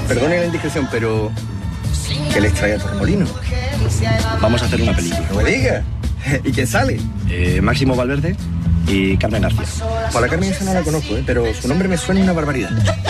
Perdone la indiscreción, pero ¿qué les trae a Torremolinos? Vamos a hacer una película. No me diga. ¿Y quién sale? Máximo Valverde y Carmen García. Pues a la Carmen esa no la conozco, pero su nombre me suena una barbaridad.